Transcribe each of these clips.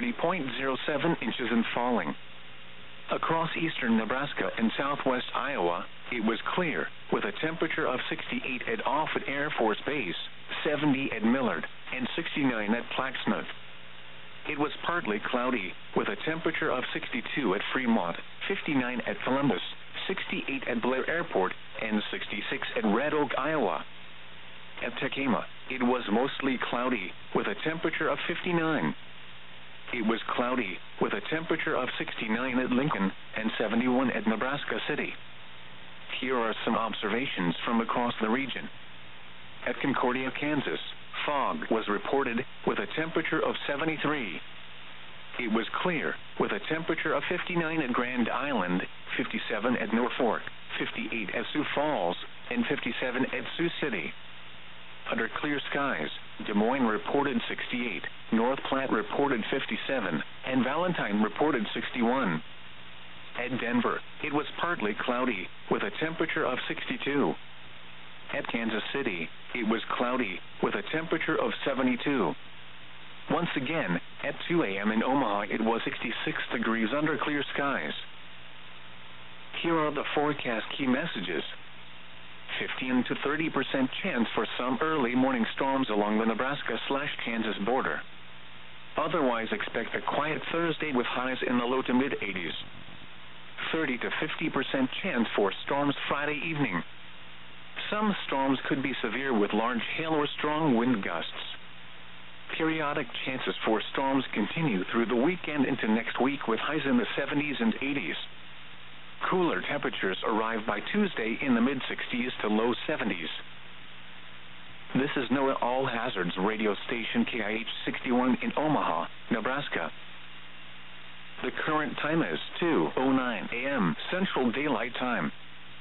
3.07 inches and falling. Across eastern Nebraska and southwest Iowa, it was clear, with a temperature of 68 at Offutt Air Force Base, 70 at Millard, and 69 at Plaquemine. It was partly cloudy, with a temperature of 62 at Fremont, 59 at Columbus, 68 at Blair Airport, and 66 at Red Oak, Iowa. At Tekamah, it was mostly cloudy, with a temperature of 59. It was cloudy, with a temperature of 69 at Lincoln, and 71 at Nebraska City. Here are some observations from across the region. At Concordia, Kansas, fog was reported, with a temperature of 73. It was clear, with a temperature of 59 at Grand Island, 57 at Norfolk, 58 at Sioux Falls, and 57 at Sioux City. Under clear skies, Des Moines reported 68, North Platte reported 57, and Valentine reported 61. At Denver, it was partly cloudy, with a temperature of 62. At Kansas City, it was cloudy, with a temperature of 72. Once again, at 2 a.m. in Omaha, it was 66 degrees under clear skies. Here are the forecast key messages. 15 to 30% chance for some early morning storms along the Nebraska/Kansas border. Otherwise, expect a quiet Thursday with highs in the low to mid-80s. 30 to 50% chance for storms Friday evening. Some storms could be severe with large hail or strong wind gusts. Periodic chances for storms continue through the weekend into next week with highs in the 70s and 80s. Cooler temperatures arrive by Tuesday in the mid-60s to low 70s. This is NOAA All Hazards radio station KIH 61 in Omaha, Nebraska. The current time is 2:09 a.m. Central Daylight Time.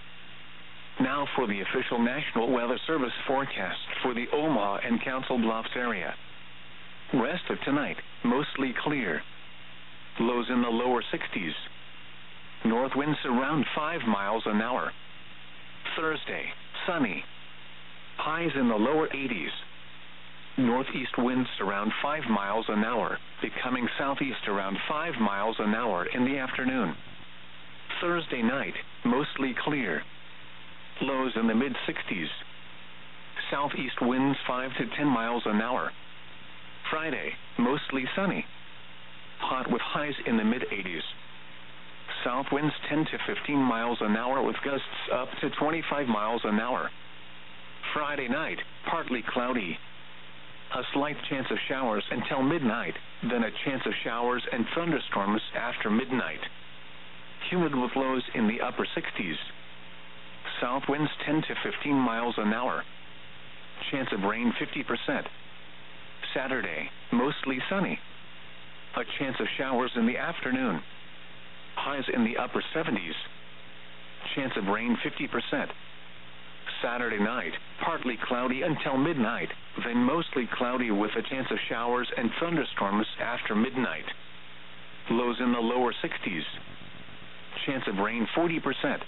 Now for the official National Weather Service forecast for the Omaha and Council Bluffs area. Rest of tonight, mostly clear. Lows in the lower 60s. North winds around 5 miles an hour. Thursday, sunny. Highs in the lower 80s. Northeast winds around 5 miles an hour, becoming southeast around 5 miles an hour in the afternoon. Thursday night, mostly clear. Lows in the mid-60s. Southeast winds 5 to 10 miles an hour. Friday, mostly sunny. Hot with highs in the mid-80s. South winds 10 to 15 miles an hour with gusts up to 25 miles an hour. Friday night, partly cloudy. A slight chance of showers until midnight, then a chance of showers and thunderstorms after midnight. Humid with lows in the upper 60s. South winds 10 to 15 miles an hour. Chance of rain 50%. Saturday, mostly sunny. A chance of showers in the afternoon. Highs in the upper 70s. Chance of rain 50%. Saturday night, partly cloudy until midnight, then mostly cloudy with a chance of showers and thunderstorms after midnight. Lows in the lower 60s. Chance of rain 40%.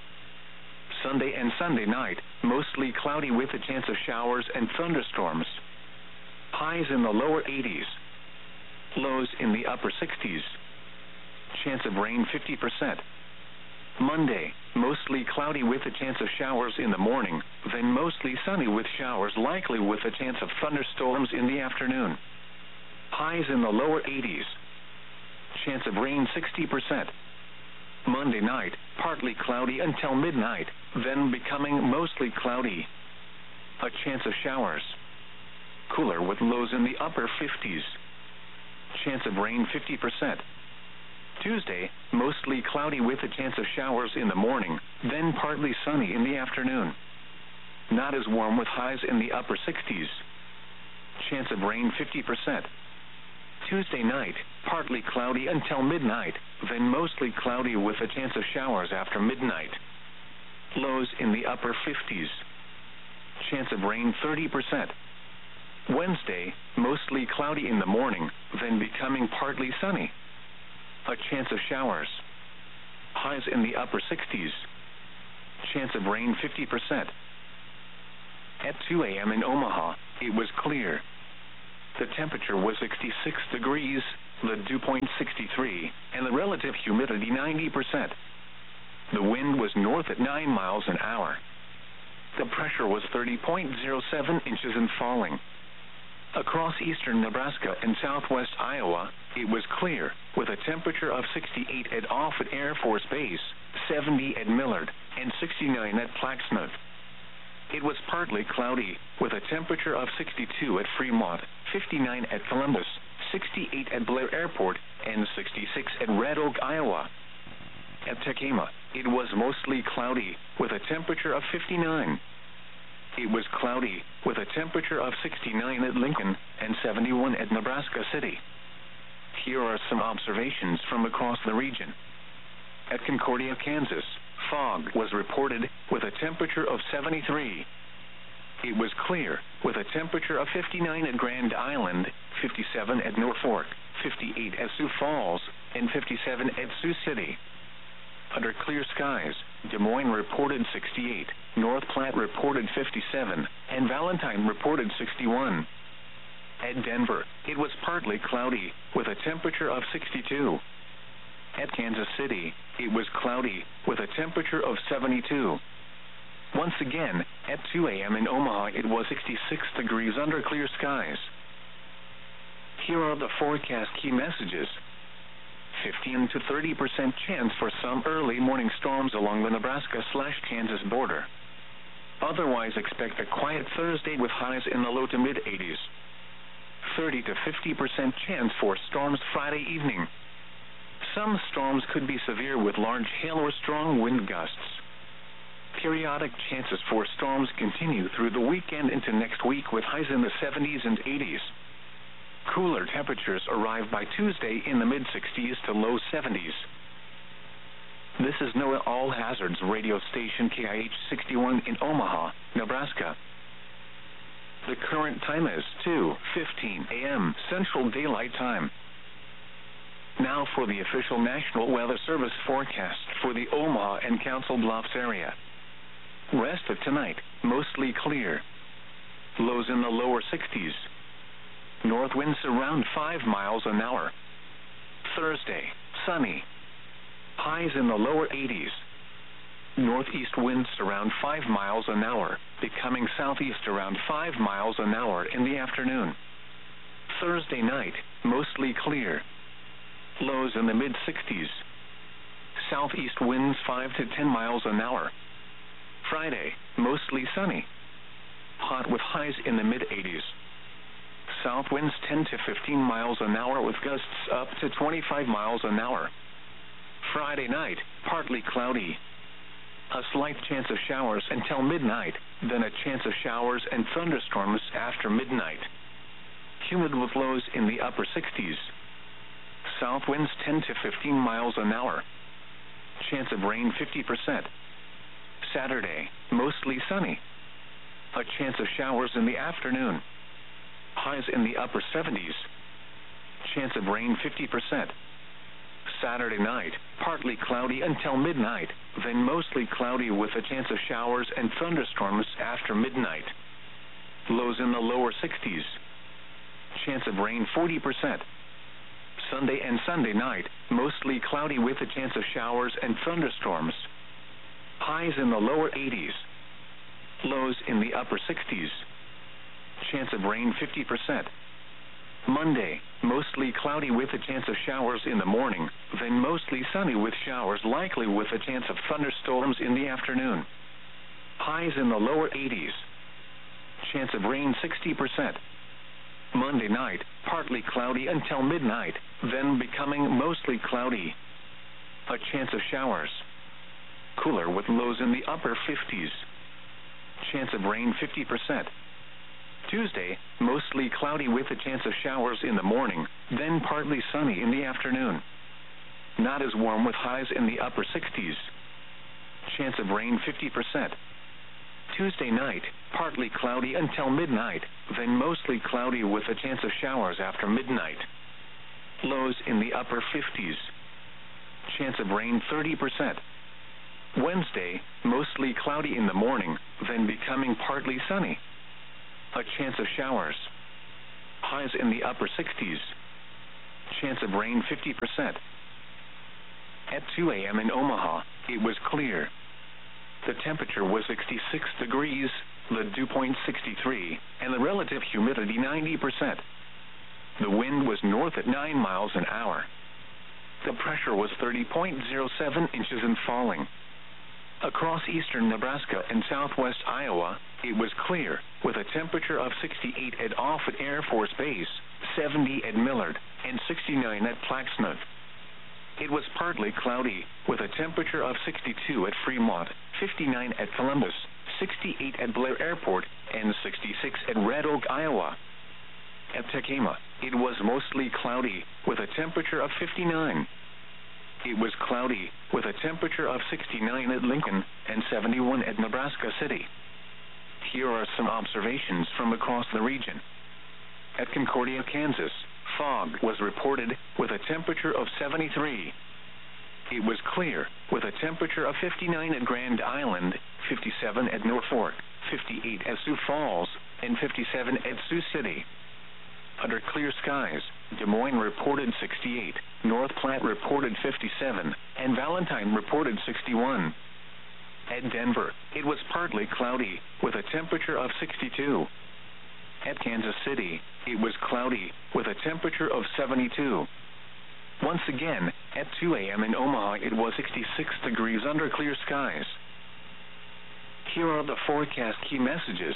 Sunday and Sunday night, mostly cloudy with a chance of showers and thunderstorms. Highs in the lower 80s. Lows in the upper 60s. Chance of rain 50%. Monday, mostly cloudy with a chance of showers in the morning, then mostly sunny with showers likely with a chance of thunderstorms in the afternoon. Highs in the lower 80s. Chance of rain 60%. Monday night, partly cloudy until midnight, then becoming mostly cloudy. A chance of showers. Cooler with lows in the upper 50s. Chance of rain 50%. Tuesday, mostly cloudy with a chance of showers in the morning, then partly sunny in the afternoon. Not as warm with highs in the upper 60s. Chance of rain 50%. Tuesday night, partly cloudy until midnight, then mostly cloudy with a chance of showers after midnight. Lows in the upper 50s. Chance of rain 30%. Wednesday, mostly cloudy in the morning, then becoming partly sunny. A chance of showers. Highs in the upper 60s. Chance of rain 50%. At 2 a.m. in Omaha, it was clear. The temperature was 66 degrees, the dew point 63, and the relative humidity 90%. The wind was north at 9 miles an hour. The pressure was 30.07 inches and falling. Across eastern Nebraska and southwest Iowa, it was clear, with a temperature of 68 at Offutt Air Force Base, 70 at Millard, and 69 at Plaxmouth. It was partly cloudy, with a temperature of 62 at Fremont, 59 at Columbus, 68 at Blair Airport, and 66 at Red Oak, Iowa. At Tekema, it was mostly cloudy, with a temperature of 59. It was cloudy, with a temperature of 69 at Lincoln, and 71 at Nebraska City. Here are some observations from across the region. At Concordia, Kansas, fog was reported, with a temperature of 73. It was clear, with a temperature of 59 at Grand Island, 57 at Norfolk, 58 at Sioux Falls, and 57 at Sioux City. Under clear skies, Des Moines reported 68, North Platte reported 57, and Valentine reported 61. At Denver, it was partly cloudy, with a temperature of 62. At Kansas City, it was cloudy, with a temperature of 72. Once again, at 2 a.m. in Omaha, it was 66 degrees under clear skies. Here are the forecast key messages. 15 to 30% chance for some early morning storms along the Nebraska/Kansas border. Otherwise, expect a quiet Thursday with highs in the low to mid-80s. 30 to 50% chance for storms Friday evening. Some storms could be severe with large hail or strong wind gusts. Periodic chances for storms continue through the weekend into next week with highs in the 70s and 80s. Cooler temperatures arrive by Tuesday in the mid-60s to low 70s. This is NOAA All Hazards radio station KIH 61 in Omaha, Nebraska. The current time is 2:15 a.m. Central Daylight Time. Now for the official National Weather Service forecast for the Omaha and Council Bluffs area. Rest of tonight, mostly clear. Lows in the lower 60s. North winds around 5 miles an hour. Thursday, sunny. Highs in the lower 80s. Northeast winds around 5 miles an hour, becoming southeast around 5 miles an hour in the afternoon. Thursday night, mostly clear. Lows in the mid-60s. Southeast winds 5 to 10 miles an hour. Friday, mostly sunny. Hot with highs in the mid-80s. South winds 10 to 15 miles an hour with gusts up to 25 miles an hour. Friday night, partly cloudy. A slight chance of showers until midnight, then a chance of showers and thunderstorms after midnight. Humid with lows in the upper 60s. South winds 10 to 15 miles an hour. Chance of rain 50%. Saturday, mostly sunny. A chance of showers in the afternoon. Highs in the upper 70s. Chance of rain 50%. Saturday night, partly cloudy until midnight, then mostly cloudy with a chance of showers and thunderstorms after midnight. Lows in the lower 60s. Chance of rain 40%. Sunday and Sunday night, mostly cloudy with a chance of showers and thunderstorms. Highs in the lower 80s. Lows in the upper 60s. Chance of rain 50%. Monday, mostly cloudy with a chance of showers in the morning, then mostly sunny with showers likely with a chance of thunderstorms in the afternoon. Highs in the lower 80s. Chance of rain 60%. Monday night, partly cloudy until midnight, then becoming mostly cloudy. A chance of showers. Cooler with lows in the upper 50s. Chance of rain 50%. Tuesday, mostly cloudy with a chance of showers in the morning, then partly sunny in the afternoon. Not as warm with highs in the upper 60s. Chance of rain 50%. Tuesday night, partly cloudy until midnight, then mostly cloudy with a chance of showers after midnight. Lows in the upper 50s. Chance of rain 30%. Wednesday, mostly cloudy in the morning, then becoming partly sunny. A chance of showers. Highs in the upper 60s. chance of rain 50%. At 2 a.m. in Omaha, it was clear. The temperature was 66 degrees, the dew point 63, and the relative humidity 90%. The wind was north at 9 miles an hour. The pressure was 30.07 inches and falling. Across eastern Nebraska and southwest Iowa, it was clear, with a temperature of 68 at Offutt Air Force Base, 70 at Millard, and 69 at Plaquemine. It was partly cloudy, with a temperature of 62 at Fremont, 59 at Columbus, 68 at Blair Airport, and 66 at Red Oak, Iowa. At Tekamah, it was mostly cloudy, with a temperature of 59. It was cloudy, with a temperature of 69 at Lincoln and 71 at Nebraska City. Here are some observations from across the region. At Concordia, Kansas, fog was reported, with a temperature of 73. It was clear, with a temperature of 59 at Grand Island, 57 at Norfolk, 58 at Sioux Falls, and 57 at Sioux City. Under clear skies, Des Moines reported 68, North Platte reported 57, and Valentine reported 61. At Denver, it was partly cloudy, with a temperature of 62. At Kansas City, it was cloudy, with a temperature of 72. Once again, at 2 a.m. in Omaha, it was 66 degrees under clear skies. Here are the forecast key messages.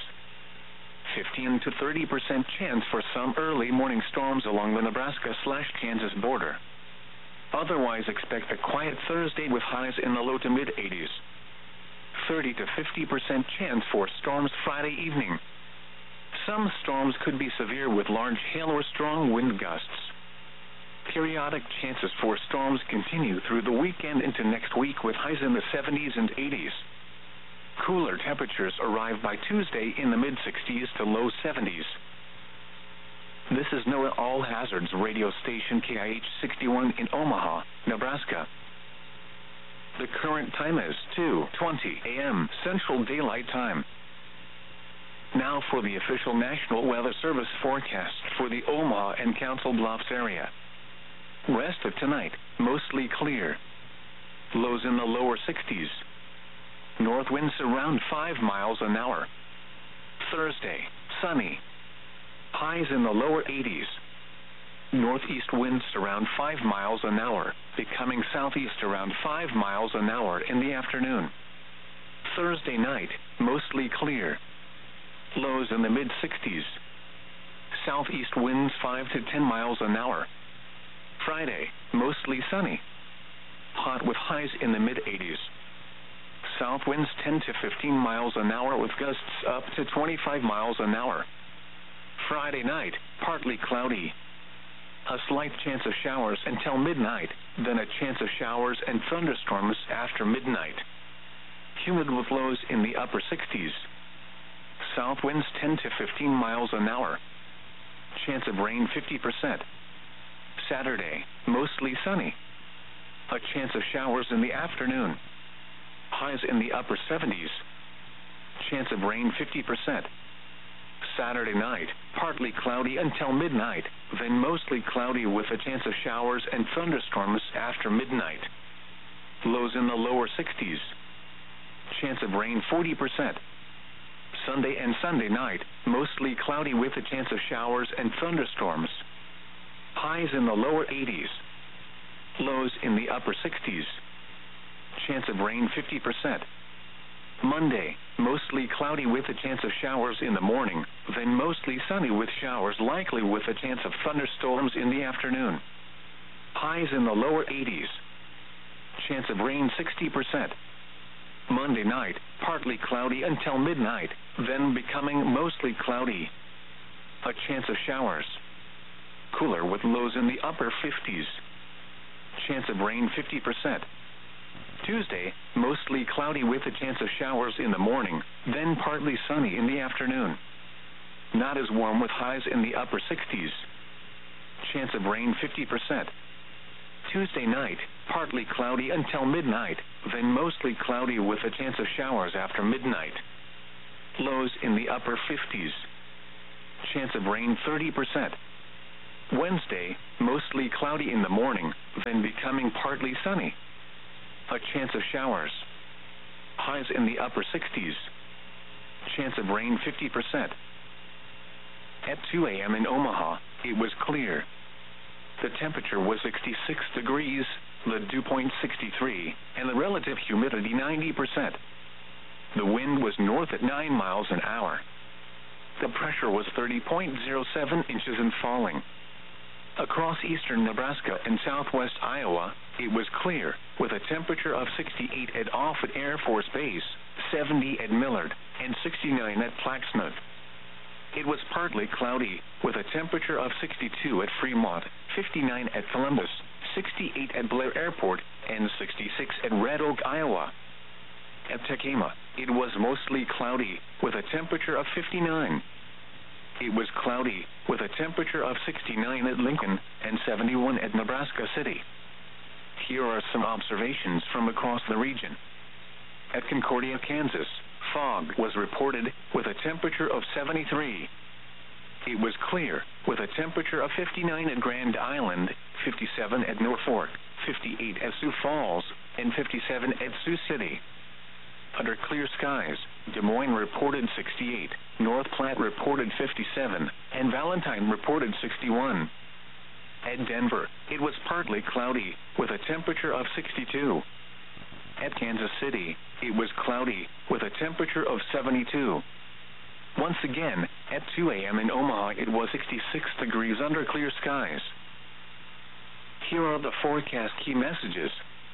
15 to 30% chance for some early morning storms along the Nebraska/Kansas border. Otherwise, expect a quiet Thursday with highs in the low to mid-80s. 30 to 50% chance for storms Friday evening. Some storms could be severe with large hail or strong wind gusts. Periodic chances for storms continue through the weekend into next week with highs in the 70s and 80s. Cooler temperatures arrive by Tuesday in the mid-60s to low 70s. This is NOAA All Hazards radio station KIH 61 in Omaha, Nebraska. The current time is 2:20 a.m. Central Daylight Time. Now for the official National Weather Service forecast for the Omaha and Council Bluffs area. Rest of tonight, mostly clear. Lows in the lower 60s. North winds around 5 miles an hour. Thursday, sunny. Highs in the lower 80s. Northeast winds around 5 miles an hour, becoming southeast around 5 miles an hour in the afternoon. Thursday night, mostly clear. Lows in the mid-60s. Southeast winds 5 to 10 miles an hour. Friday, mostly sunny. Hot with highs in the mid-80s. South winds 10 to 15 miles an hour with gusts up to 25 miles an hour. Friday night, partly cloudy. A slight chance of showers until midnight, then a chance of showers and thunderstorms after midnight. Humid with lows in the upper 60s. South winds 10 to 15 miles an hour. Chance of rain 50%. Saturday, mostly sunny. A chance of showers in the afternoon. Highs in the upper 70s. Chance of rain 50%. Saturday night, partly cloudy until midnight, then mostly cloudy with a chance of showers and thunderstorms after midnight. Lows in the lower 60s. Chance of rain 40%. Sunday and Sunday night, mostly cloudy with a chance of showers and thunderstorms. Highs in the lower 80s. Lows in the upper 60s. Chance of rain 50%. Monday, mostly cloudy with a chance of showers in the morning, then mostly sunny with showers likely with a chance of thunderstorms in the afternoon. Highs in the lower 80s. Chance of rain 60%. Monday night, partly cloudy until midnight, then becoming mostly cloudy. A chance of showers. Cooler with lows in the upper 50s. Chance of rain 50%. Tuesday, mostly cloudy with a chance of showers in the morning, then partly sunny in the afternoon. Not as warm with highs in the upper 60s. Chance of rain 50%. Tuesday night, partly cloudy until midnight, then mostly cloudy with a chance of showers after midnight. Lows in the upper 50s. Chance of rain 30%. Wednesday, mostly cloudy in the morning, then becoming partly sunny. A chance of showers. Highs in the upper 60s. Chance of rain 50%. At 2 a.m. in Omaha, it was clear. The temperature was 66 degrees, the dew point 63, and the relative humidity 90%. The wind was north at 9 miles an hour. The pressure was 30.07 inches and falling. Across eastern Nebraska and southwest Iowa, it was clear, with a temperature of 68 at Offutt Air Force Base, 70 at Millard, and 69 at Plaxmouth. It was partly cloudy, with a temperature of 62 at Fremont, 59 at Columbus, 68 at Blair Airport, and 66 at Red Oak, Iowa. At Tekema, it was mostly cloudy, with a temperature of 59. It was cloudy, with a temperature of 69 at Lincoln, and 71 at Nebraska City. Here are some observations from across the region. At Concordia, Kansas, fog was reported, with a temperature of 73. It was clear, with a temperature of 59 at Grand Island, 57 at Norfolk, 58 at Sioux Falls, and 57 at Sioux City. Under clear skies, Des Moines reported 68, North Platte reported 57, and Valentine reported 61. At Denver, it was partly cloudy, with a temperature of 62. At Kansas City, it was cloudy, with a temperature of 72. Once again, at 2 a.m. in Omaha, it was 66 degrees under clear skies. Here are the forecast key messages.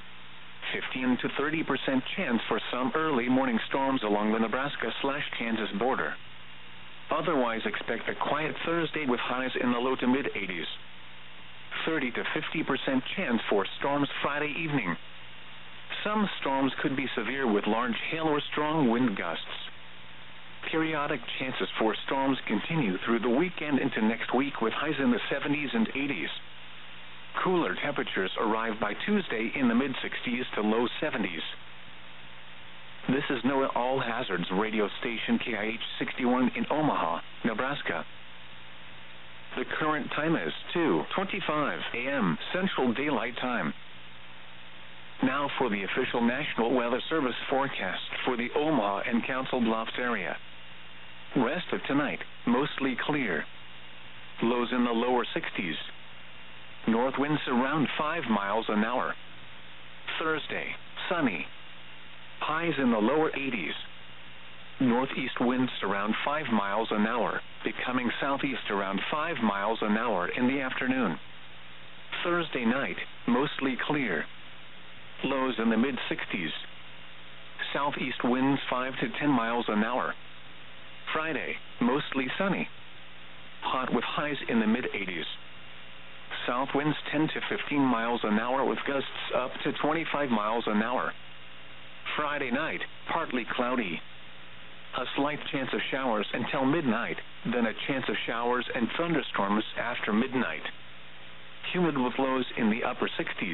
15 to 30% chance for some early morning storms along the Nebraska/Kansas border. Otherwise, expect a quiet Thursday with highs in the low to mid-80s. 30 to 50% chance for storms Friday evening. Some storms could be severe with large hail or strong wind gusts. Periodic chances for storms continue through the weekend into next week with highs in the 70s and 80s. Cooler temperatures arrive by Tuesday in the mid-60s to low 70s. This is NOAA All Hazards radio station KIH 61 in Omaha, Nebraska. The current time is 2:25 a.m. Central Daylight Time. Now for the official National Weather Service forecast for the Omaha and Council Bluffs area. Rest of tonight, mostly clear. Lows in the lower 60s. North winds around 5 miles an hour. Thursday, sunny. Highs in the lower 80s. Northeast winds around 5 miles an hour, becoming southeast around 5 miles an hour in the afternoon. Thursday night, mostly clear. Lows in the mid-60s. Southeast winds 5 to 10 miles an hour. Friday, mostly sunny. Hot with highs in the mid-80s. South winds 10 to 15 miles an hour with gusts up to 25 miles an hour. Friday night, partly cloudy. A slight chance of showers until midnight, then a chance of showers and thunderstorms after midnight. Humid with lows in the upper 60s.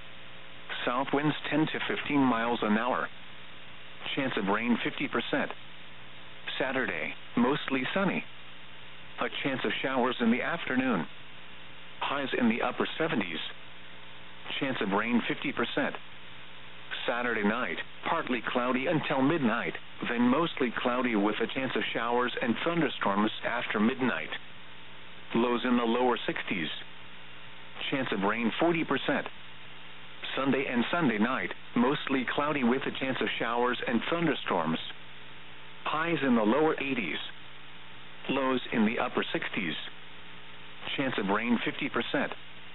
South winds 10 to 15 miles an hour. Chance of rain 50%. Saturday, mostly sunny. A chance of showers in the afternoon. Highs in the upper 70s. Chance of rain 50%. Saturday night, partly cloudy until midnight, then mostly cloudy with a chance of showers and thunderstorms after midnight. Lows in the lower 60s. Chance of rain 40%. Sunday and Sunday night, mostly cloudy with a chance of showers and thunderstorms. Highs in the lower 80s. Lows in the upper 60s. Chance of rain 50%.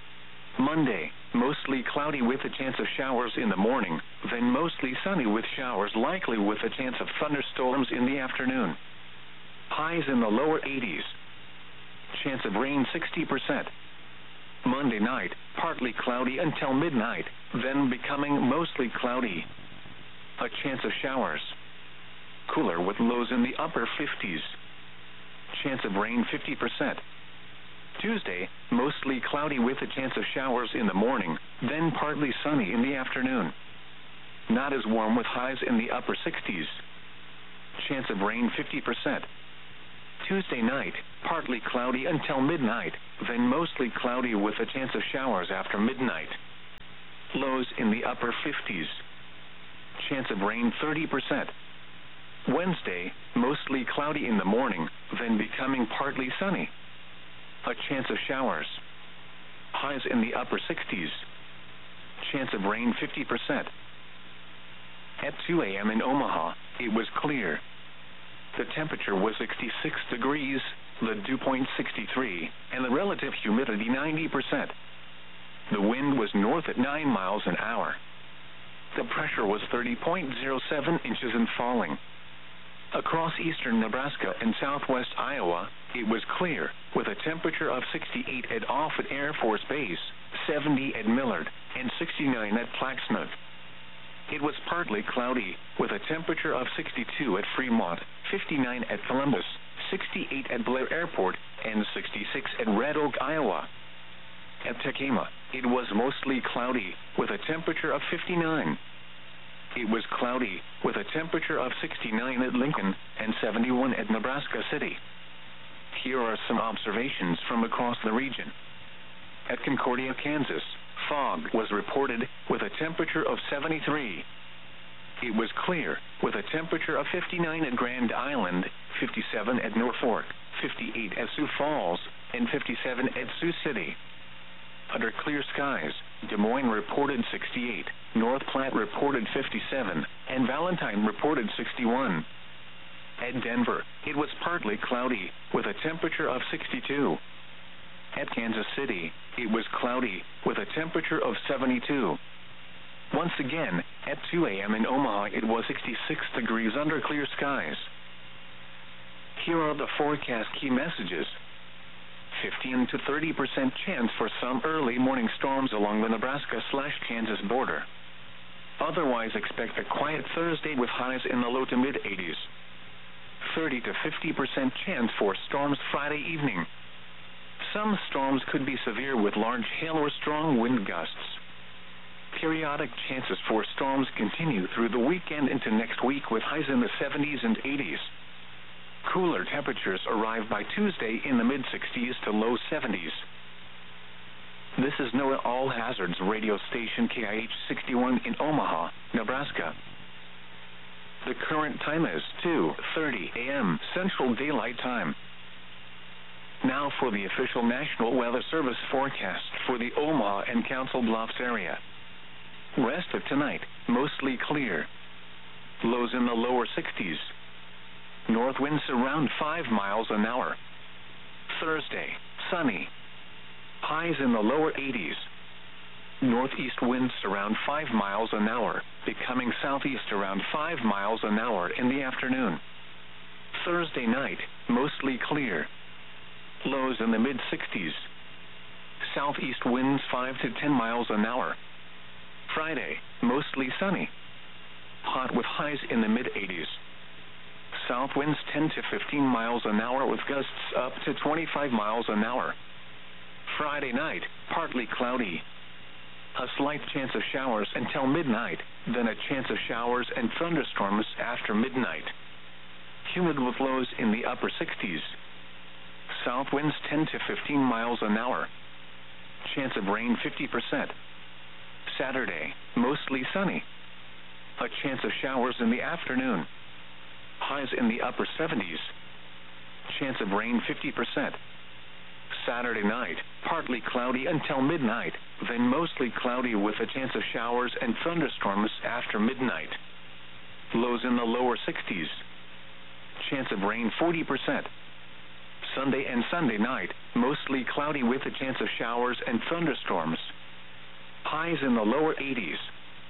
Monday, mostly cloudy with a chance of showers in the morning, then mostly sunny with showers likely with a chance of thunderstorms in the afternoon. Highs in the lower 80s. Chance of rain 60%. Monday night, partly cloudy until midnight, then becoming mostly cloudy. A chance of showers. Cooler with lows in the upper 50s. Chance of rain 50%. Tuesday, mostly cloudy with a chance of showers in the morning, then partly sunny in the afternoon. Not as warm with highs in the upper 60s. Chance of rain 50%. Tuesday night, partly cloudy until midnight, then mostly cloudy with a chance of showers after midnight. Lows in the upper 50s. Chance of rain 30%. Wednesday, mostly cloudy in the morning, then becoming partly sunny. A chance of showers. Highs in the upper 60s. Chance of rain 50%. At 2 a.m. in Omaha, it was clear. The temperature was 66 degrees, the dew point 63, and the relative humidity 90%. The wind was north at 9 miles an hour. The pressure was 30.07 inches and falling. Across eastern Nebraska and southwest Iowa, it was clear, with a temperature of 68 at Offutt Air Force Base, 70 at Millard, and 69 at Plaquemine. It was partly cloudy, with a temperature of 62 at Fremont, 59 at Columbus, 68 at Blair Airport, and 66 at Red Oak, Iowa. At Tekamah, it was mostly cloudy, with a temperature of 59. It was cloudy, with a temperature of 69 at Lincoln, and 71 at Nebraska City. Here are some observations from across the region. At Concordia, Kansas, fog was reported, with a temperature of 73. It was clear, with a temperature of 59 at Grand Island, 57 at Norfolk, 58 at Sioux Falls, and 57 at Sioux City. Under clear skies, Des Moines reported 68, North Platte reported 57, and Valentine reported 61. At Denver, it was partly cloudy, with a temperature of 62. At Kansas City, it was cloudy, with a temperature of 72. Once again, at 2 a.m. in Omaha, it was 66 degrees under clear skies. Here are the forecast key messages. 15 to 30% chance for some early morning storms along the Nebraska/Kansas border. Otherwise, expect a quiet Thursday with highs in the low to mid-80s. 30 to 50% chance for storms Friday evening. Some storms could be severe with large hail or strong wind gusts. Periodic chances for storms continue through the weekend into next week with highs in the 70s and 80s. Cooler temperatures arrive by Tuesday in the mid-60s to low 70s. This is NOAA All Hazards radio station KIH 61 in Omaha, Nebraska. The current time is 2:30 a.m. Central Daylight Time. Now for the official National Weather Service forecast for the Omaha and Council Bluffs area. Rest of tonight, mostly clear. Lows in the lower 60s. North winds around 5 miles an hour. Thursday, sunny. Highs in the lower 80s. Northeast winds around 5 miles an hour, becoming southeast around 5 miles an hour in the afternoon. Thursday night, mostly clear. Lows in the mid-60s. Southeast winds 5 to 10 miles an hour. Friday, mostly sunny. Hot with highs in the mid-80s. South winds 10 to 15 miles an hour with gusts up to 25 miles an hour. Friday night, partly cloudy. A slight chance of showers until midnight, then a chance of showers and thunderstorms after midnight. Humid with lows in the upper 60s. South winds 10 to 15 miles an hour. Chance of rain 50%. Saturday, mostly sunny. A chance of showers in the afternoon. Highs in the upper 70s. Chance of rain 50%. Saturday night, partly cloudy until midnight, then mostly cloudy with a chance of showers and thunderstorms after midnight. Lows in the lower 60s. Chance of rain 40%. Sunday and Sunday night, mostly cloudy with a chance of showers and thunderstorms. Highs in the lower 80s.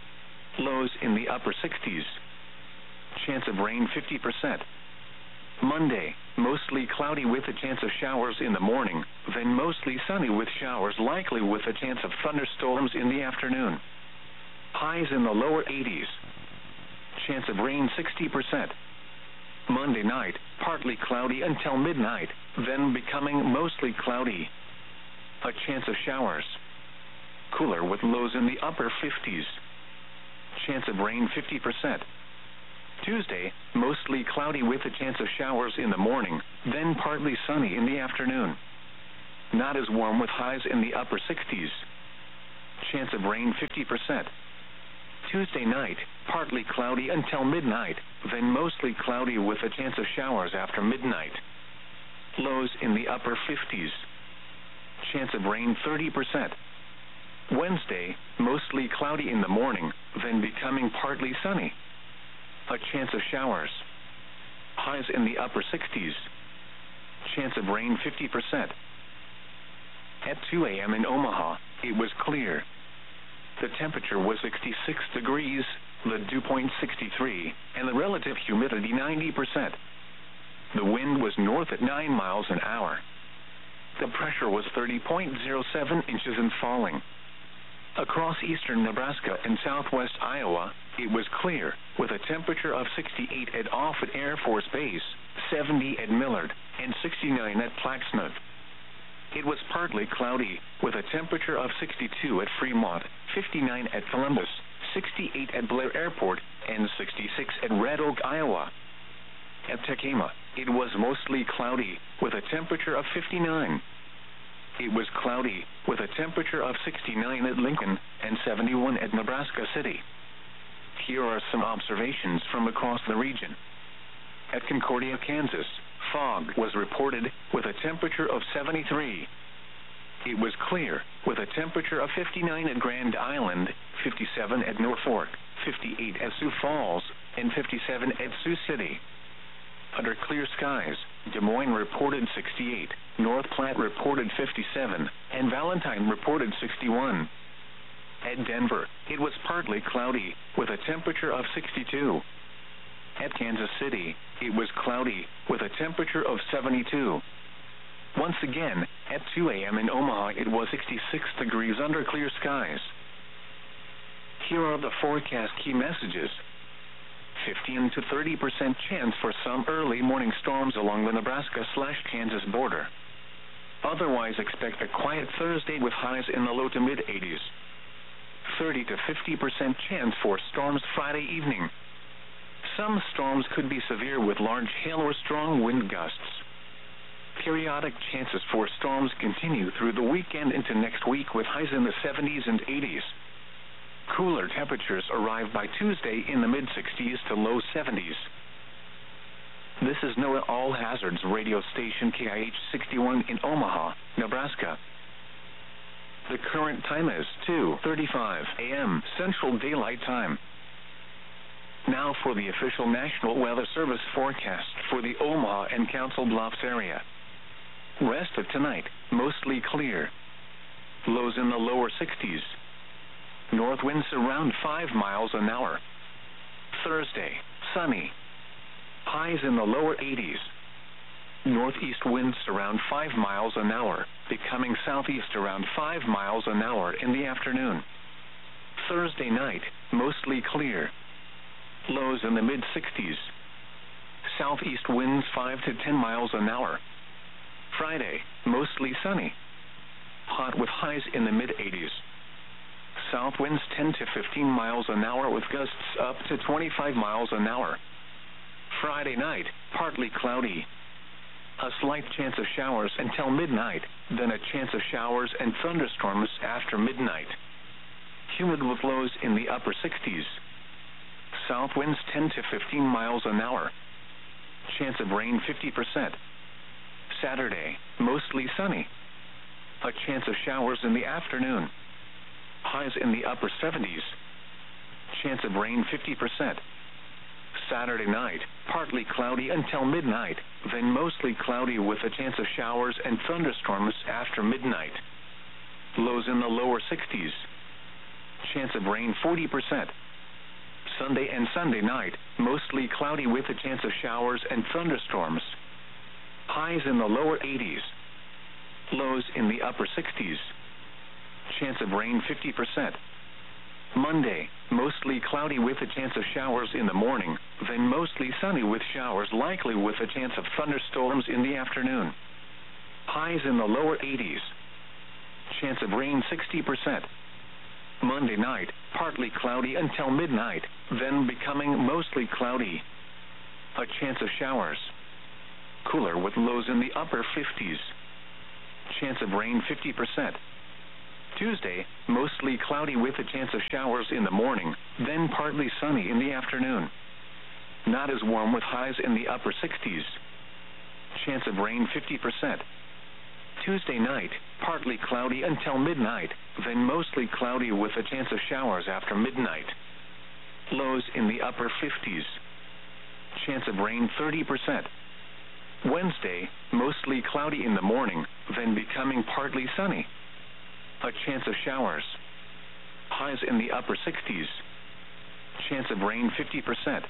Lows in the upper 60s. Chance of rain 50%. Monday, mostly cloudy with a chance of showers in the morning, then mostly sunny with showers likely with a chance of thunderstorms in the afternoon. Highs in the lower 80s. Chance of rain 60%. Monday night, partly cloudy until midnight, then becoming mostly cloudy. A chance of showers. Cooler with lows in the upper 50s. Chance of rain 50%. Tuesday, mostly cloudy with a chance of showers in the morning, then partly sunny in the afternoon. Not as warm with highs in the upper 60s. Chance of rain 50%. Tuesday night, partly cloudy until midnight, then mostly cloudy with a chance of showers after midnight. Lows in the upper 50s. Chance of rain 30%. Wednesday, mostly cloudy in the morning, then becoming partly sunny. A chance of showers. Highs in the upper 60s. Chance of rain 50%. At 2 a.m. in Omaha, it was clear. The temperature was 66 degrees, the dew point 63, and the relative humidity 90%. The wind was north at 9 miles an hour. The pressure was 30.07 inches and falling. Across eastern Nebraska and southwest Iowa, it was clear, with a temperature of 68 at Offutt Air Force Base, 70 at Millard, and 69 at Plaxmouth. It was partly cloudy, with a temperature of 62 at Fremont, 59 at Columbus, 68 at Blair Airport, and 66 at Red Oak, Iowa. At Tekema, it was mostly cloudy, with a temperature of 59. It was cloudy, with a temperature of 69 at Lincoln and 71 at Nebraska City. Here are some observations from across the region. At Concordia, Kansas, fog was reported, with a temperature of 73. It was clear, with a temperature of 59 at Grand Island, 57 at Norfolk, 58 at Sioux Falls, and 57 at Sioux City. Under clear skies, Des Moines reported 68, North Platte reported 57, and Valentine reported 61. At Denver, it was partly cloudy, with a temperature of 62. At Kansas City, it was cloudy, with a temperature of 72. Once again, at 2 a.m. in Omaha, it was 66 degrees under clear skies. Here are the forecast key messages. 15 to 30% chance for some early morning storms along the Nebraska/Kansas border. Otherwise, expect a quiet Thursday with highs in the low to mid-80s. 30 to 50% chance for storms Friday evening. Some storms could be severe with large hail or strong wind gusts. Periodic chances for storms continue through the weekend into next week with highs in the 70s and 80s. Cooler temperatures arrive by Tuesday in the mid-60s to low 70s. This is NOAA All Hazards radio station KIH 61 in Omaha, Nebraska. The current time is 2:35 a.m. Central Daylight Time. Now for the official National Weather Service forecast for the Omaha and Council Bluffs area. Rest of tonight, mostly clear. Lows in the lower 60s. North winds around 5 miles an hour. Thursday, sunny. Highs in the lower 80s. Northeast winds around 5 miles an hour, becoming southeast around 5 miles an hour in the afternoon. Thursday night, mostly clear. Lows in the mid-60s. Southeast winds 5 to 10 miles an hour. Friday, mostly sunny. Hot with highs in the mid-80s. South winds 10 to 15 miles an hour with gusts up to 25 miles an hour. Friday night, partly cloudy. A slight chance of showers until midnight, then a chance of showers and thunderstorms after midnight. Humid with lows in the upper 60s. South winds 10 to 15 miles an hour. Chance of rain 50%. Saturday, mostly sunny. A chance of showers in the afternoon. Highs in the upper 70s. Chance of rain 50%. Saturday night, partly cloudy until midnight, then mostly cloudy with a chance of showers and thunderstorms after midnight. Lows in the lower 60s. Chance of rain 40%. Sunday and Sunday night, mostly cloudy with a chance of showers and thunderstorms. Highs in the lower 80s. Lows in the upper 60s. Chance of rain 50%. Monday, mostly cloudy with a chance of showers in the morning, then mostly sunny with showers likely with a chance of thunderstorms in the afternoon. Highs in the lower 80s. Chance of rain 60%. Monday night, partly cloudy until midnight, then becoming mostly cloudy. A chance of showers. Cooler with lows in the upper 50s. Chance of rain 50%. Tuesday, mostly cloudy with a chance of showers in the morning, then partly sunny in the afternoon. Not as warm with highs in the upper 60s. Chance of rain 50%. Tuesday night, partly cloudy until midnight, then mostly cloudy with a chance of showers after midnight. Lows in the upper 50s. Chance of rain 30%. Wednesday, mostly cloudy in the morning, then becoming partly sunny. A chance of showers. Highs in the upper 60s. Chance of rain 50%.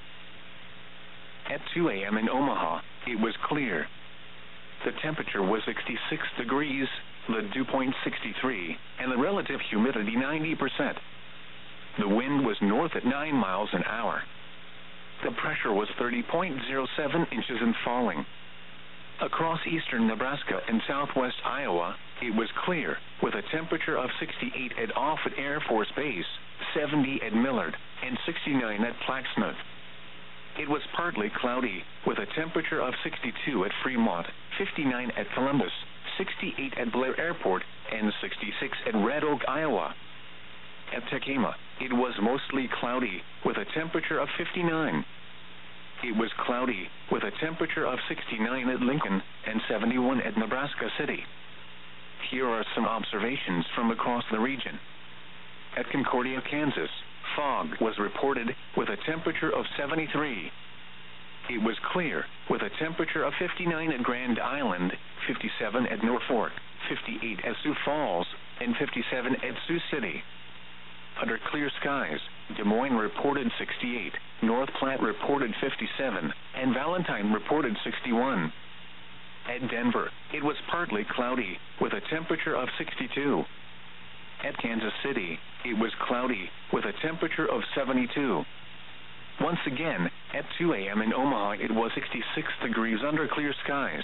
At 2 a.m. in Omaha, it was clear. The temperature was 66 degrees, the dew point 63, and the relative humidity 90%. The wind was north at 9 miles an hour. The pressure was 30.07 inches and falling. Across eastern Nebraska and southwest Iowa, it was clear, with a temperature of 68 at Offutt Air Force Base, 70 at Millard, and 69 at Plaquemine. It was partly cloudy, with a temperature of 62 at Fremont, 59 at Columbus, 68 at Blair Airport, and 66 at Red Oak, Iowa. At Tekamah, it was mostly cloudy, with a temperature of 59. It was cloudy, with a temperature of 69 at Lincoln and 71 at Nebraska City. Here are some observations from across the region. At Concordia, Kansas, fog was reported with a temperature of 73. It was clear, with a temperature of 59 at Grand Island, 57 at Norfolk, 58 at Sioux Falls, and 57 at Sioux City. Under clear skies, Des Moines reported 68, North Platte reported 57, and Valentine reported 61. At Denver, it was partly cloudy, with a temperature of 62. At Kansas City, it was cloudy, with a temperature of 72. Once again, at 2 a.m. in Omaha, it was 66 degrees under clear skies.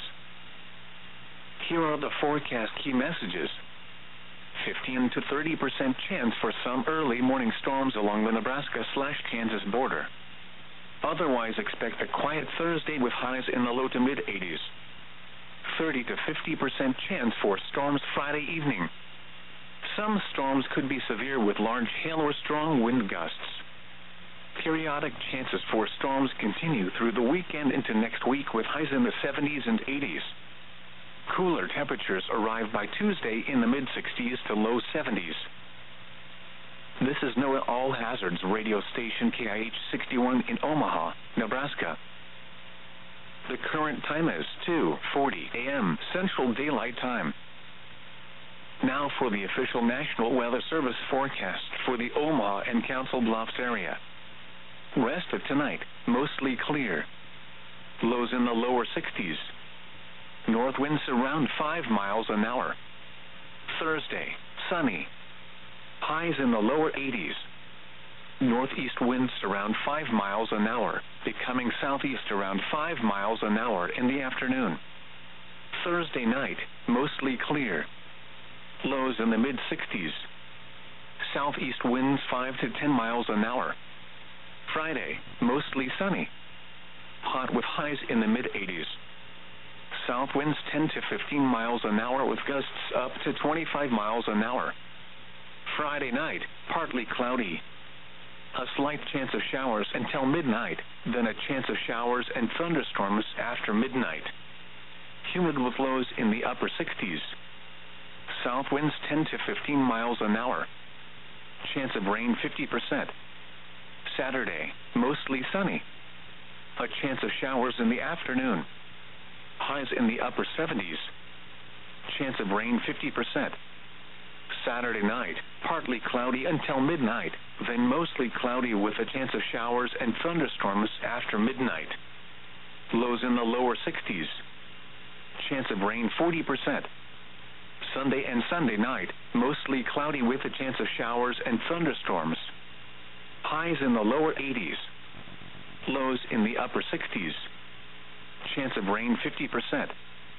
Here are the forecast key messages. 15 to 30% chance for some early morning storms along the Nebraska/Kansas border. Otherwise, expect a quiet Thursday with highs in the low to mid-80s. 30 to 50% chance for storms Friday evening. Some storms could be severe with large hail or strong wind gusts. Periodic chances for storms continue through the weekend into next week with highs in the 70s and 80s. Cooler temperatures arrive by Tuesday in the mid-60s to low 70s. This is NOAA All Hazards radio station KIH 61 in Omaha, Nebraska. The current time is 2:40 a.m. Central Daylight Time. Now for the official National Weather Service forecast for the Omaha and Council Bluffs area. Rest of tonight, mostly clear. Lows in the lower 60s. North winds around 5 miles an hour. Thursday, sunny. Highs in the lower 80s. Northeast winds around 5 miles an hour, becoming southeast around 5 miles an hour in the afternoon. Thursday night, mostly clear. Lows in the mid-60s. Southeast winds 5 to 10 miles an hour. Friday, mostly sunny. Hot with highs in the mid-80s. South winds 10 to 15 miles an hour with gusts up to 25 miles an hour. Friday night, partly cloudy. A slight chance of showers until midnight, then a chance of showers and thunderstorms after midnight. Humid with lows in the upper 60s. South winds 10 to 15 miles an hour. Chance of rain 50%. Saturday, mostly sunny. A chance of showers in the afternoon. Highs in the upper 70s. Chance of rain 50%. Saturday night, partly cloudy until midnight, then mostly cloudy with a chance of showers and thunderstorms after midnight. Lows in the lower 60s. Chance of rain 40%. Sunday and Sunday night, mostly cloudy with a chance of showers and thunderstorms. Highs in the lower 80s. Lows in the upper 60s. Chance of rain 50%.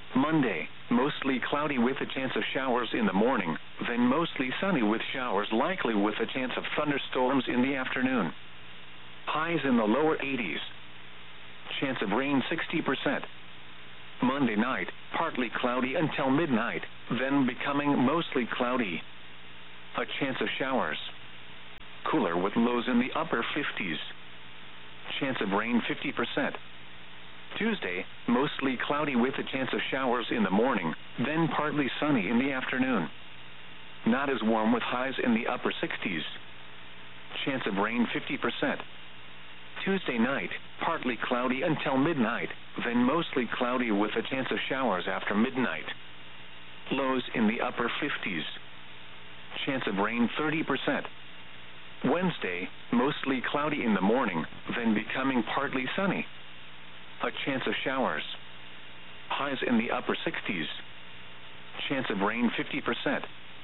Monday, mostly cloudy with a chance of showers in the morning, then mostly sunny with showers likely with a chance of thunderstorms in the afternoon. Highs in the lower 80s. Chance of rain 60%. Monday night, partly cloudy until midnight, then becoming mostly cloudy. A chance of showers. Cooler with lows in the upper 50s. Chance of rain 50%. Tuesday, mostly cloudy with a chance of showers in the morning, then partly sunny in the afternoon. Not as warm with highs in the upper 60s. Chance of rain 50%. Tuesday night, partly cloudy until midnight, then mostly cloudy with a chance of showers after midnight. Lows in the upper 50s. Chance of rain 30%. Wednesday, mostly cloudy in the morning, then becoming partly sunny. A chance of showers. Highs in the upper 60s. Chance of rain 50%.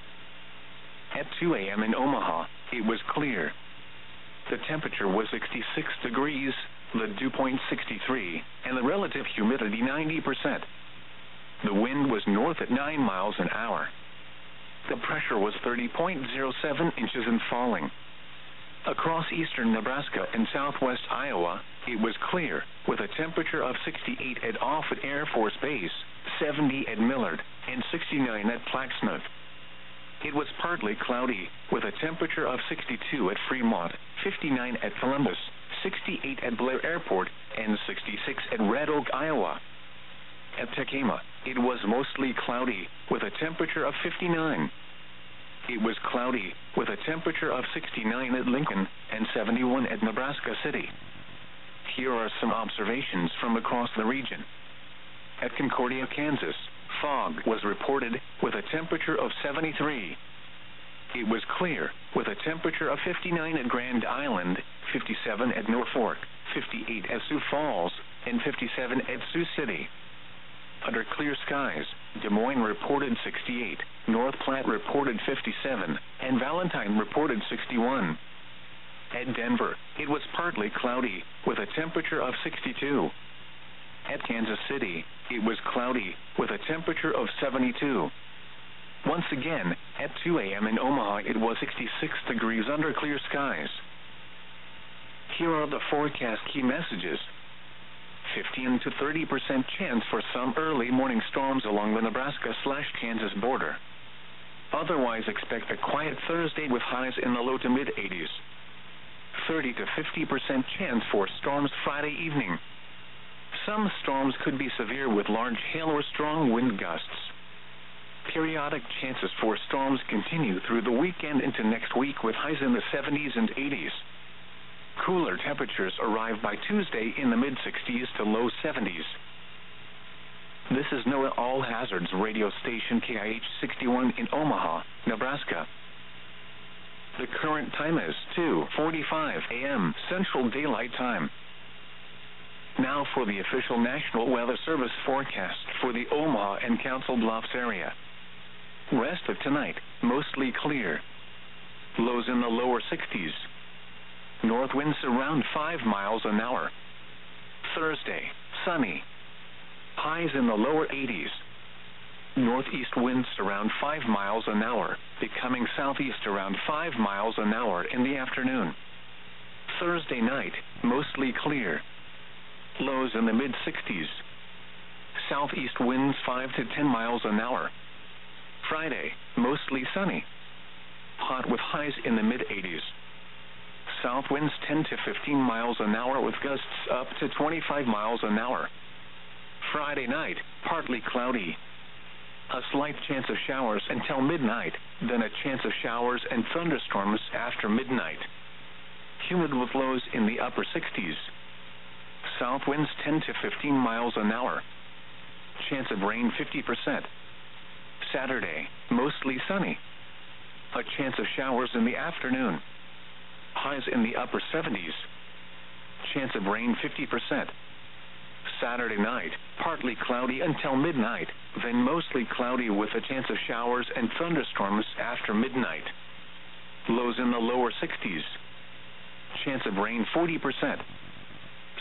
At 2 a.m. in Omaha, it was clear. The temperature was 66 degrees, the dew point 63, and the relative humidity 90%. The wind was north at 9 miles an hour. The pressure was 30.07 inches and falling. Across eastern Nebraska and southwest Iowa, it was clear, with a temperature of 68 at Offutt Air Force Base, 70 at Millard, and 69 at Plaquemine. It was partly cloudy, with a temperature of 62 at Fremont, 59 at Columbus, 68 at Blair Airport, and 66 at Red Oak, Iowa. At Tekamah, it was mostly cloudy, with a temperature of 59. It was cloudy, with a temperature of 69 at Lincoln, and 71 at Nebraska City. Here are some observations from across the region. At Concordia, Kansas, fog was reported, with a temperature of 73. It was clear, with a temperature of 59 at Grand Island, 57 at Norfolk, 58 at Sioux Falls, and 57 at Sioux City. Under clear skies, Des Moines reported 68, North Platte reported 57, and Valentine reported 61. At Denver, it was partly cloudy, with a temperature of 62. At Kansas City, it was cloudy, with a temperature of 72. Once again, at 2 a.m. in Omaha, it was 66 degrees under clear skies. Here are the forecast key messages. 15 to 30% chance for some early morning storms along the Nebraska/Kansas border. Otherwise, expect a quiet Thursday with highs in the low to mid-80s. 30 to 50% chance for storms Friday evening. Some storms could be severe with large hail or strong wind gusts. Periodic chances for storms continue through the weekend into next week with highs in the 70s and 80s. Cooler temperatures arrive by Tuesday in the mid-60s to low 70s. This is NOAA All Hazards radio station KIH 61 in Omaha, Nebraska. The current time is 2:45 a.m. Central Daylight Time. Now for the official National Weather Service forecast for the Omaha and Council Bluffs area. Rest of tonight, mostly clear. Lows in the lower 60s. North winds around 5 miles an hour. Thursday, sunny. Highs in the lower 80s. Northeast winds around 5 miles an hour, becoming southeast around 5 miles an hour in the afternoon. Thursday night, mostly clear. Lows in the mid-60s. Southeast winds 5 to 10 miles an hour. Friday, mostly sunny. Hot with highs in the mid-80s. South winds 10 to 15 miles an hour with gusts up to 25 miles an hour. Friday night, partly cloudy. A slight chance of showers until midnight, then a chance of showers and thunderstorms after midnight. Humid with lows in the upper 60s. South winds 10 to 15 miles an hour. Chance of rain 50%. Saturday, mostly sunny. A chance of showers in the afternoon. Highs in the upper 70s. Chance of rain 50%. Saturday night, partly cloudy until midnight, then mostly cloudy with a chance of showers and thunderstorms after midnight. Lows in the lower 60s. Chance of rain 40%.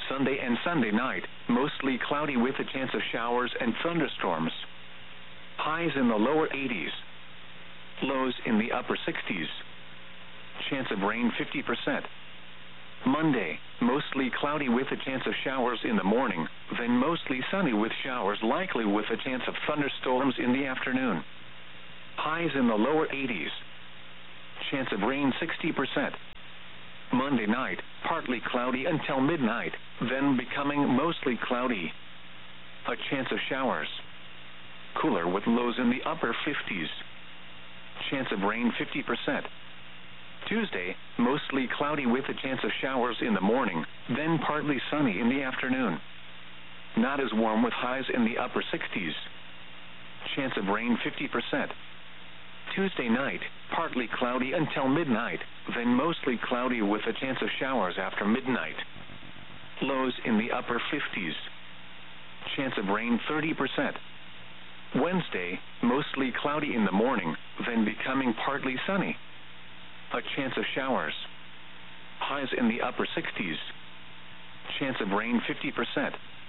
Sunday and Sunday night, mostly cloudy with a chance of showers and thunderstorms. Highs in the lower 80s. Lows in the upper 60s. Chance of rain 50%. Monday, mostly cloudy with a chance of showers in the morning, then mostly sunny with showers likely with a chance of thunderstorms in the afternoon. Highs in the lower 80s. Chance of rain 60%. Monday night, partly cloudy until midnight, then becoming mostly cloudy. A chance of showers. Cooler with lows in the upper 50s. Chance of rain 50%. Tuesday, mostly cloudy with a chance of showers in the morning, then partly sunny in the afternoon. Not as warm with highs in the upper 60s. Chance of rain 50%. Tuesday night, partly cloudy until midnight, then mostly cloudy with a chance of showers after midnight. Lows in the upper 50s. Chance of rain 30%. Wednesday, mostly cloudy in the morning, then becoming partly sunny. A chance of showers. Highs in the upper 60s. Chance of rain 50%.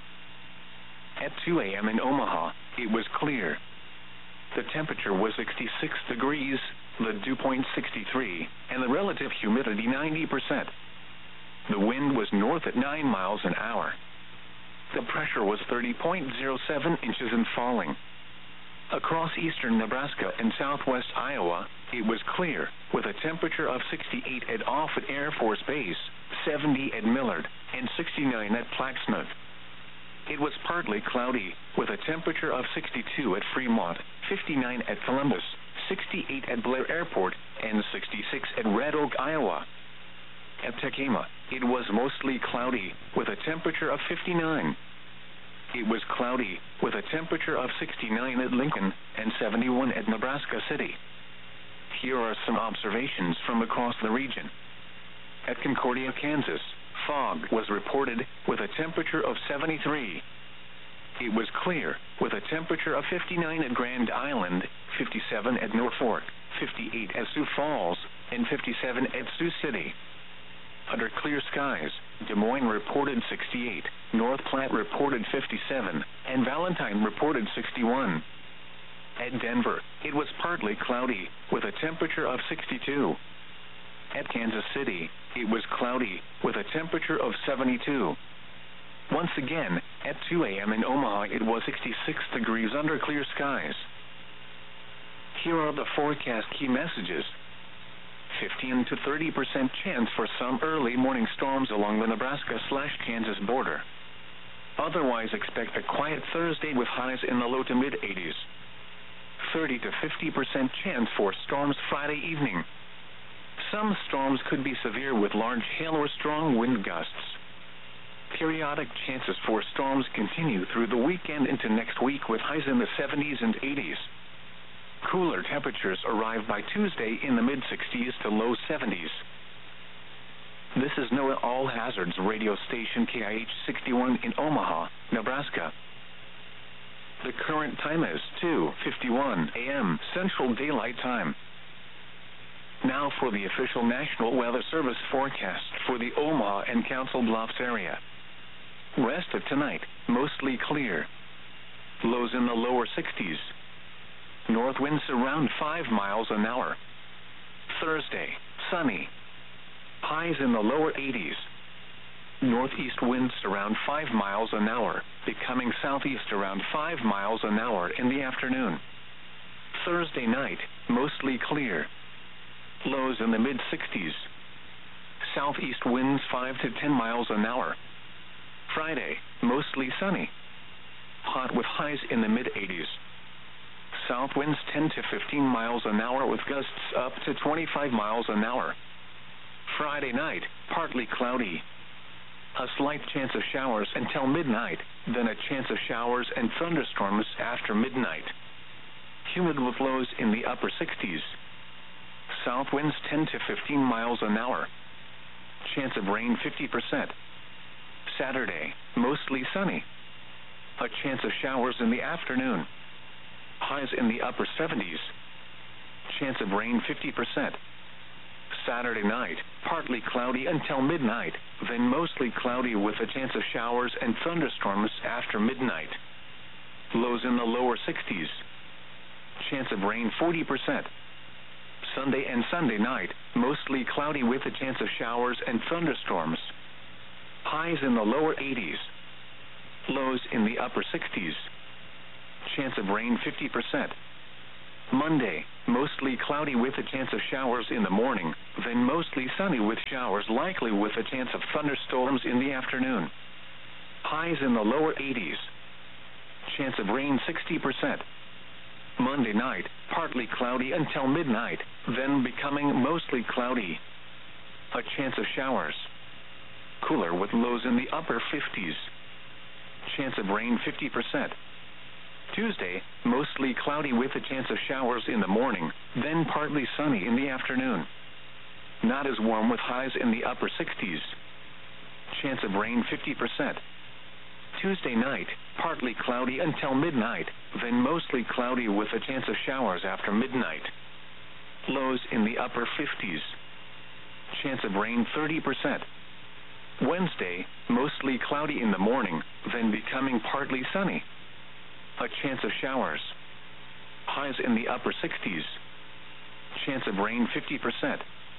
At 2 a.m. in Omaha, it was clear. The temperature was 66 degrees, the dew point 63, and the relative humidity 90%. The wind was north at 9 miles an hour. The pressure was 30.07 inches and falling. Across eastern Nebraska and southwest Iowa, it was clear, with a temperature of 68 at Offutt Air Force Base, 70 at Millard, and 69 at Plaquemine. It was partly cloudy, with a temperature of 62 at Fremont, 59 at Columbus, 68 at Blair Airport, and 66 at Red Oak, Iowa. At Tekamah, it was mostly cloudy, with a temperature of 59. It was cloudy, with a temperature of 69 at Lincoln, and 71 at Nebraska City. Here are some observations from across the region. At Concordia, Kansas, fog was reported, with a temperature of 73. It was clear, with a temperature of 59 at Grand Island, 57 at Norfolk, 58 at Sioux Falls, and 57 at Sioux City. Under clear skies, Des Moines reported 68, North Platte reported 57, and Valentine reported 61. At Denver, it was partly cloudy, with a temperature of 62. At Kansas City, it was cloudy, with a temperature of 72. Once again, at 2 a.m. in Omaha, it was 66 degrees under clear skies. Here are the forecast key messages. 15 to 30% chance for some early morning storms along the Nebraska/Kansas border. Otherwise, expect a quiet Thursday with highs in the low to mid-80s. 30 to 50% chance for storms Friday evening. Some storms could be severe with large hail or strong wind gusts. Periodic chances for storms continue through the weekend into next week with highs in the 70s and 80s. Cooler temperatures arrive by Tuesday in the mid-60s to low 70s. This is NOAA All Hazards radio station KIH 61 in Omaha, Nebraska. The current time is 2:51 a.m. Central Daylight Time. Now for the official National Weather Service forecast for the Omaha and Council Bluffs area. Rest of tonight, mostly clear. Lows in the lower 60s. North winds around 5 miles an hour. Thursday, sunny. Highs in the lower 80s. Northeast winds around 5 miles an hour, becoming southeast around 5 miles an hour in the afternoon. Thursday night, mostly clear. Lows in the mid-60s. Southeast winds 5 to 10 miles an hour. Friday, mostly sunny. Hot with highs in the mid-80s. South winds 10 to 15 miles an hour with gusts up to 25 miles an hour. Friday night, partly cloudy. A slight chance of showers until midnight, then a chance of showers and thunderstorms after midnight. Humid with lows in the upper 60s. South winds 10 to 15 miles an hour. Chance of rain 50%. Saturday, mostly sunny. A chance of showers in the afternoon. Highs in the upper 70s. Chance of rain 50%. Saturday night, partly cloudy until midnight, then mostly cloudy with a chance of showers and thunderstorms after midnight. Lows in the lower 60s. Chance of rain 40%. Sunday and Sunday night, mostly cloudy with a chance of showers and thunderstorms. Highs in the lower 80s. Lows in the upper 60s. Chance of rain 50%. Monday, mostly cloudy with a chance of showers in the morning, then mostly sunny with showers likely with a chance of thunderstorms in the afternoon. Highs in the lower 80s. Chance of rain 60%. Monday night, partly cloudy until midnight, then becoming mostly cloudy. A chance of showers. Cooler with lows in the upper 50s. Chance of rain 50%. Tuesday, mostly cloudy with a chance of showers in the morning, then partly sunny in the afternoon. Not as warm with highs in the upper 60s. Chance of rain 50%. Tuesday night, partly cloudy until midnight, then mostly cloudy with a chance of showers after midnight. Lows in the upper 50s. Chance of rain 30%. Wednesday, mostly cloudy in the morning, then becoming partly sunny. A chance of showers. Highs in the upper 60s. Chance of rain 50%.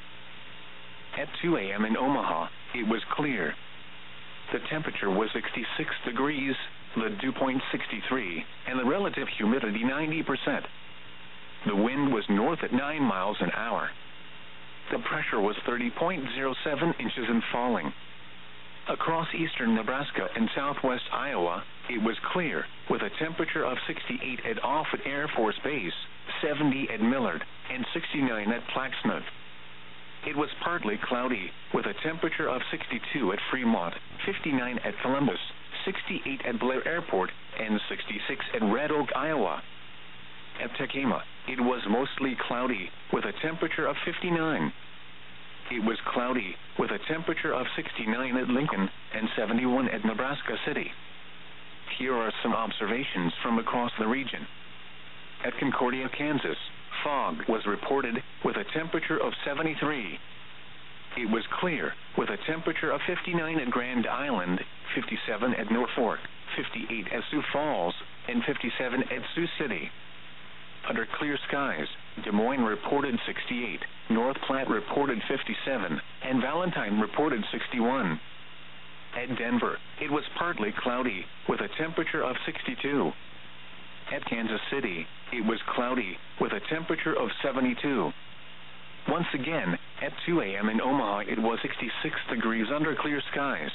At 2 a.m. in Omaha, it was clear. The temperature was 66 degrees, the dew point 63, and the relative humidity 90%. The wind was north at 9 miles an hour. The pressure was 30.07 inches and falling. Across eastern Nebraska and southwest Iowa, it was clear, with a temperature of 68 at Offutt Air Force Base, 70 at Millard, and 69 at Plaquemine. It was partly cloudy, with a temperature of 62 at Fremont, 59 at Columbus, 68 at Blair Airport, and 66 at Red Oak, Iowa. At Tekamah, it was mostly cloudy, with a temperature of 59. It was cloudy, with a temperature of 69 at Lincoln and 71 at Nebraska City. Here are some observations from across the region. At Concordia, Kansas, fog was reported, with a temperature of 73. It was clear, with a temperature of 59 at Grand Island, 57 at Norfolk, 58 at Sioux Falls, and 57 at Sioux City. Under clear skies, Des Moines reported 68, North Platte reported 57, and Valentine reported 61. At Denver, it was partly cloudy, with a temperature of 62. At Kansas City, it was cloudy, with a temperature of 72. Once again, at 2 a.m. in Omaha, it was 66 degrees under clear skies.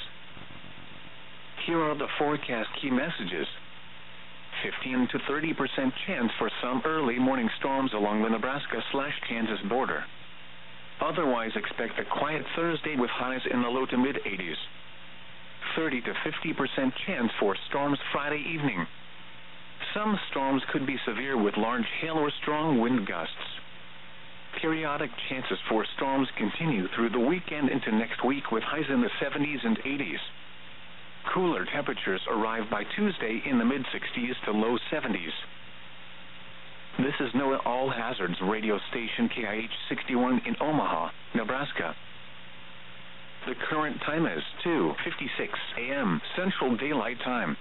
Here are the forecast key messages. 15 to 30% chance for some early morning storms along the Nebraska/Kansas border. Otherwise, expect a quiet Thursday with highs in the low to mid-80s. 30 to 50% chance for storms Friday evening. Some storms could be severe with large hail or strong wind gusts. Periodic chances for storms continue through the weekend into next week with highs in the 70s and 80s. Cooler temperatures arrive by Tuesday in the mid-60s to low 70s. This is NOAA All Hazards radio station KIH 61 in Omaha, Nebraska. The current time is 2:56 a.m. Central Daylight Time.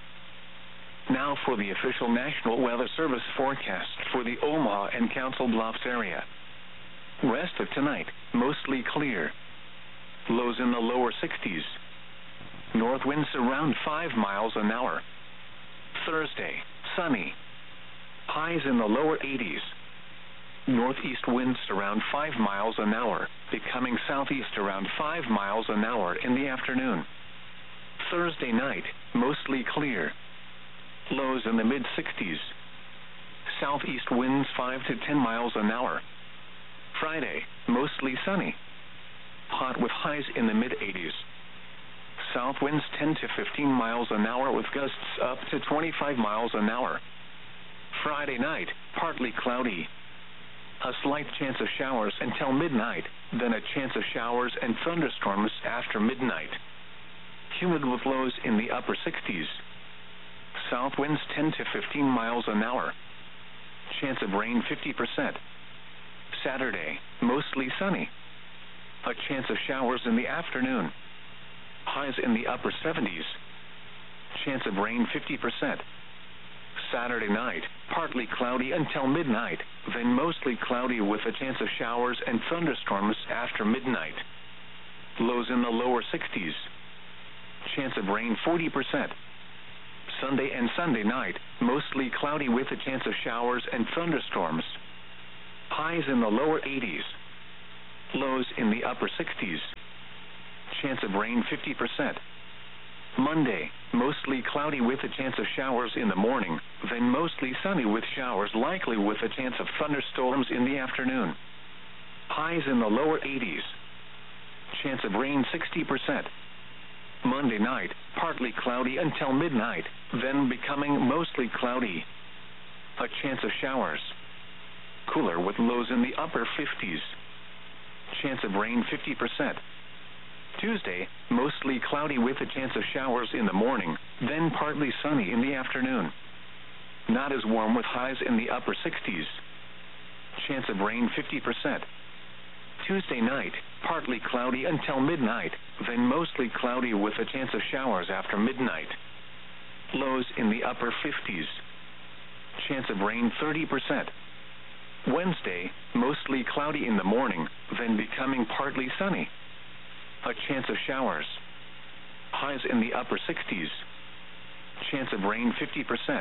Now for the official National Weather Service forecast for the Omaha and Council Bluffs area. Rest of tonight, mostly clear. Lows in the lower 60s. North winds around 5 miles an hour. Thursday, sunny. Highs in the lower 80s. Northeast winds around 5 miles an hour, becoming southeast around 5 miles an hour in the afternoon. Thursday night, mostly clear. Lows in the mid-60s. Southeast winds 5 to 10 miles an hour. Friday, mostly sunny. Hot with highs in the mid-80s. South winds 10 to 15 miles an hour with gusts up to 25 miles an hour. Friday night, partly cloudy. A slight chance of showers until midnight, then a chance of showers and thunderstorms after midnight. Humid with lows in the upper 60s. South winds 10 to 15 miles an hour. Chance of rain 50%. Saturday, mostly sunny. A chance of showers in the afternoon. Highs in the upper 70s. Chance of rain 50%. Saturday night, partly cloudy until midnight, then mostly cloudy with a chance of showers and thunderstorms after midnight. Lows in the lower 60s. Chance of rain 40%. Sunday and Sunday night, mostly cloudy with a chance of showers and thunderstorms. Highs in the lower 80s. Lows in the upper 60s. Chance of rain 50%. Monday, mostly cloudy with a chance of showers in the morning, then mostly sunny with showers likely with a chance of thunderstorms in the afternoon. Highs in the lower 80s. Chance of rain 60%. Monday night, partly cloudy until midnight, then becoming mostly cloudy. A chance of showers. Cooler with lows in the upper 50s. Chance of rain 50%. Tuesday, mostly cloudy with a chance of showers in the morning, then partly sunny in the afternoon. Not as warm with highs in the upper 60s. Chance of rain 50%. Tuesday night, partly cloudy until midnight, then mostly cloudy with a chance of showers after midnight. Lows in the upper 50s. Chance of rain 30%. Wednesday, mostly cloudy in the morning, then becoming partly sunny. A chance of showers. Highs in the upper 60s. Chance of rain 50%.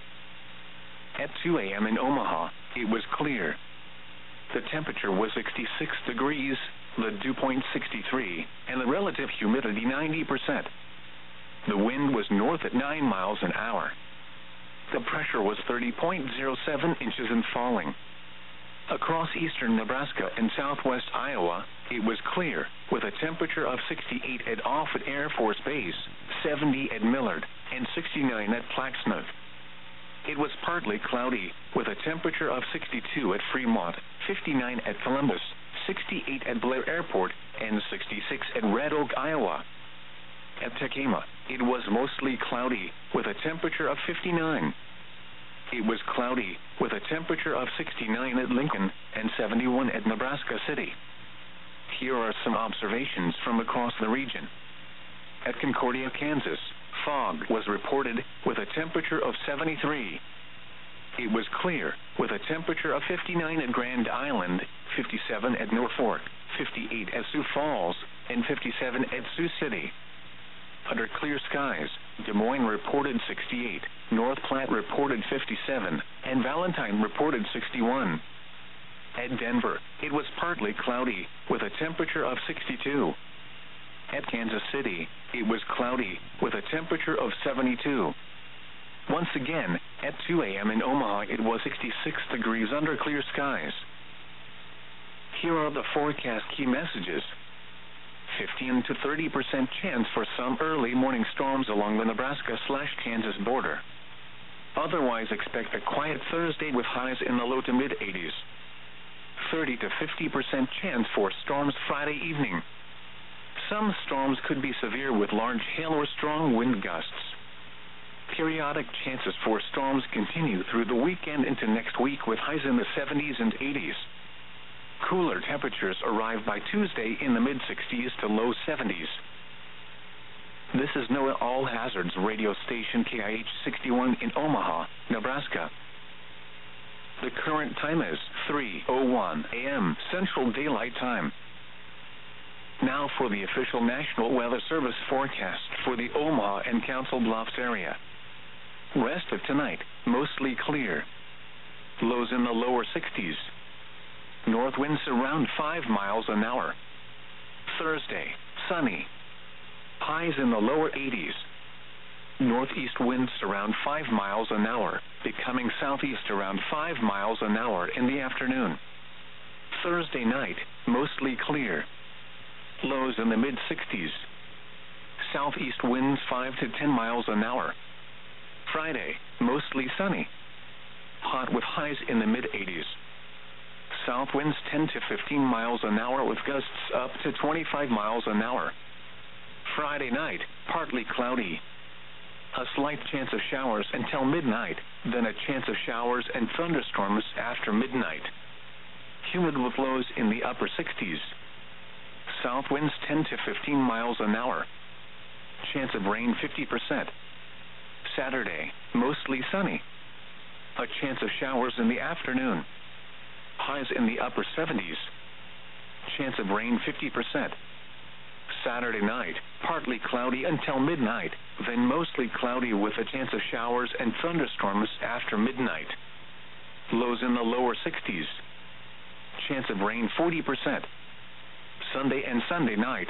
At 2 a.m. in Omaha, it was clear. The temperature was 66 degrees, the dew point 63, and the relative humidity 90%. The wind was north at 9 miles an hour. The pressure was 30.07 inches and falling. Across eastern Nebraska and southwest Iowa, it was clear, with a temperature of 68 at Offutt Air Force Base, 70 at Millard, and 69 at Plaxmouth. It was partly cloudy, with a temperature of 62 at Fremont, 59 at Columbus, 68 at Blair Airport, and 66 at Red Oak, Iowa. At Tekema, it was mostly cloudy, with a temperature of 59. It was cloudy, with a temperature of 69 at Lincoln and 71 at Nebraska City. Here are some observations from across the region. At Concordia, Kansas, fog was reported with a temperature of 73. It was clear, with a temperature of 59 at Grand Island, 57 at Norfolk, 58 at Sioux Falls, and 57 at Sioux City. Under clear skies, Des Moines reported 68, North Platte reported 57, and Valentine reported 61. At Denver, it was partly cloudy, with a temperature of 62. At Kansas City, it was cloudy, with a temperature of 72. Once again, at 2 a.m. in Omaha, it was 66 degrees under clear skies. Here are the forecast key messages. 15 to 30% chance for some early morning storms along the Nebraska/Kansas border. Otherwise, expect a quiet Thursday with highs in the low to mid-80s. 30 to 50% chance for storms Friday evening. Some storms could be severe with large hail or strong wind gusts. Periodic chances for storms continue through the weekend into next week with highs in the 70s and 80s. Cooler temperatures arrive by Tuesday in the mid-60s to low 70s. This is NOAA All Hazards radio station KIH 61 in Omaha, Nebraska. The current time is 3:01 a.m. Central Daylight Time. Now for the official National Weather Service forecast for the Omaha and Council Bluffs area. Rest of tonight, mostly clear. Lows in the lower 60s. North winds around 5 miles an hour. Thursday, sunny. Highs in the lower 80s. Northeast winds around 5 miles an hour, becoming southeast around 5 miles an hour in the afternoon. Thursday night, mostly clear. Lows in the mid-60s. Southeast winds 5 to 10 miles an hour. Friday, mostly sunny. Hot with highs in the mid-80s. South winds 10 to 15 miles an hour with gusts up to 25 miles an hour. Friday night, partly cloudy. A slight chance of showers until midnight, then a chance of showers and thunderstorms after midnight. Humid with lows in the upper 60s. south winds 10 to 15 miles an hour. Chance of rain 50%. Saturday, mostly sunny. A chance of showers in the afternoon. Highs in the upper 70s. Chance of rain 50%. Saturday night, partly cloudy until midnight, then mostly cloudy with a chance of showers and thunderstorms after midnight. Lows in the lower 60s. Chance of rain 40%. Sunday and Sunday night,